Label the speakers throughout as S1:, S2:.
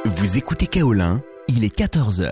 S1: Vous écoutez Kaolin, il est 14h.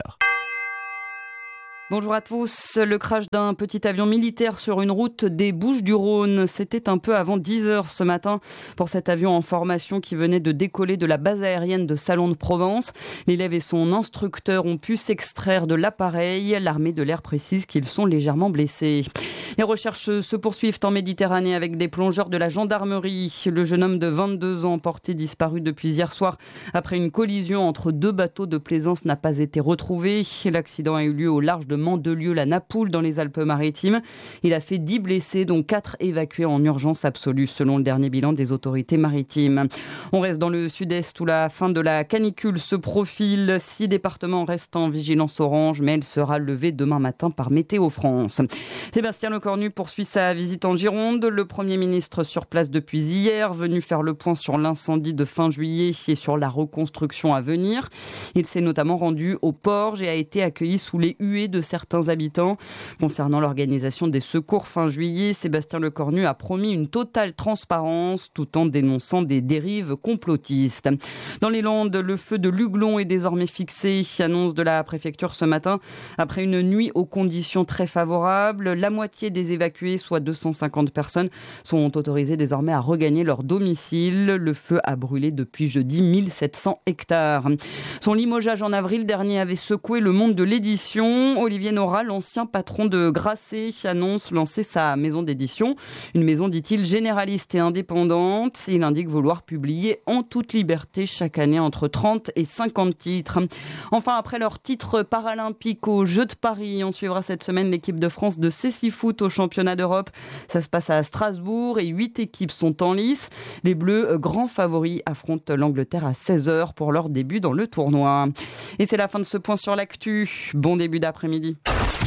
S2: Bonjour à tous. Le crash d'un petit avion militaire sur une route des Bouches-du-Rhône. C'était un peu avant 10h ce matin pour cet avion en formation qui venait de décoller de la base aérienne de Salon de Provence. L'élève et son instructeur ont pu s'extraire de l'appareil. L'armée de l'air précise qu'ils sont légèrement blessés. Les recherches se poursuivent en Méditerranée avec des plongeurs de la gendarmerie. Le jeune homme de 22 ans porté disparu depuis hier soir après une collision entre deux bateaux de plaisance n'a pas été retrouvé. L'accident a eu lieu au large de Mandelieu-la-Napoule dans les Alpes-Maritimes. Il a fait 10 blessés, dont 4 évacués en urgence absolue, selon le dernier bilan des autorités maritimes. On reste dans le sud-est où la fin de la canicule se profile. 6 départements restent en vigilance orange, mais elle sera levée demain matin par Météo France. Sébastien Lecornu poursuit sa visite en Gironde. Le Premier ministre sur place depuis hier, venu faire le point sur l'incendie de fin juillet et sur la reconstruction à venir. Il s'est notamment rendu au Porge et a été accueilli sous les huées de certains habitants. Concernant l'organisation des secours fin juillet, Sébastien Lecornu a promis une totale transparence tout en dénonçant des dérives complotistes. Dans les Landes, le feu de Luglon est désormais fixé, annonce de la préfecture ce matin. Après une nuit aux conditions très favorables, la moitié des évacués, soit 250 personnes, sont autorisées désormais à regagner leur domicile. Le feu a brûlé depuis jeudi 1700 hectares. Son limogeage en avril dernier avait secoué le monde de l'édition. Olivier Nora, l'ancien patron de Grasset, annonce lancer sa maison d'édition. Une maison, dit-il, généraliste et indépendante. Il indique vouloir publier en toute liberté chaque année entre 30 et 50 titres. Enfin, après leur titre paralympique aux Jeux de Paris, on suivra cette semaine l'équipe de France de cécifoot au championnat d'Europe. Ça se passe à Strasbourg et 8 équipes sont en lice. Les Bleus, grands favoris, affrontent l'Angleterre à 16h pour leur début dans le tournoi. Et c'est la fin de ce point sur l'actu. Bon début d'après-midi.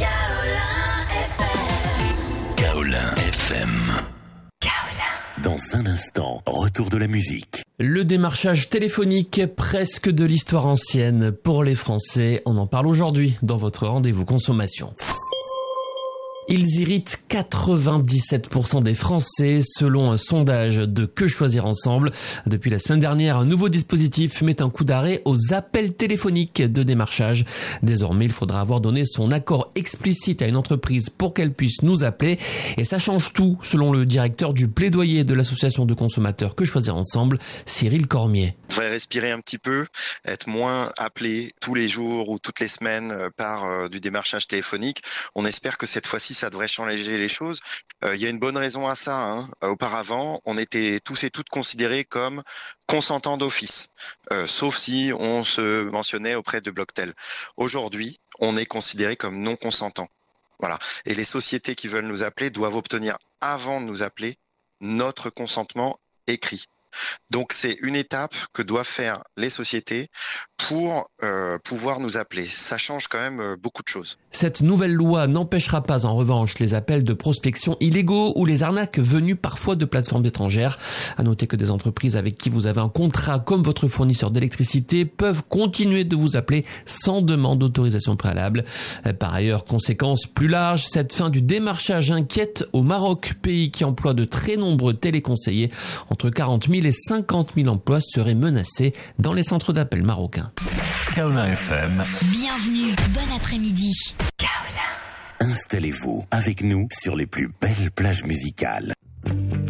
S1: Kaolin FM. Dans un instant, retour de la musique.
S3: Le démarchage téléphonique, presque de l'histoire ancienne pour les Français. On en parle aujourd'hui dans votre rendez-vous consommation. Ils irritent 97% des Français selon un sondage de Que choisir ensemble. Depuis la semaine dernière, un nouveau dispositif met un coup d'arrêt aux appels téléphoniques de démarchage. Désormais, il faudra avoir donné son accord explicite à une entreprise pour qu'elle puisse nous appeler. Et ça change tout, selon le directeur du plaidoyer de l'association de consommateurs Que choisir ensemble, Cyril Cormier.
S4: On devrait respirer un petit peu, être moins appelé tous les jours ou toutes les semaines par du démarchage téléphonique. On espère que cette fois-ci, ça devrait changer les choses. Il y a une bonne raison à ça. Auparavant, on était tous et toutes considérés comme consentants d'office, sauf si on se mentionnait auprès de Blocktel. Aujourd'hui, on est considéré comme non consentants. Voilà. Et les sociétés qui veulent nous appeler doivent obtenir, avant de nous appeler, notre consentement écrit. Donc c'est une étape que doivent faire les sociétés pour pouvoir nous appeler. Ça change quand même beaucoup de choses.
S3: Cette nouvelle loi n'empêchera pas en revanche les appels de prospection illégaux ou les arnaques venues parfois de plateformes étrangères. À noter que des entreprises avec qui vous avez un contrat comme votre fournisseur d'électricité peuvent continuer de vous appeler sans demande d'autorisation préalable. Par ailleurs, conséquence plus large, cette fin du démarchage inquiète au Maroc, pays qui emploie de très nombreux téléconseillers. Entre 40 000 et 50 000 emplois seraient menacés dans les centres d'appel marocains.
S1: Kaolin FM.
S5: Bienvenue, bon après-midi.
S1: Installez-vous avec nous sur les plus belles plages musicales.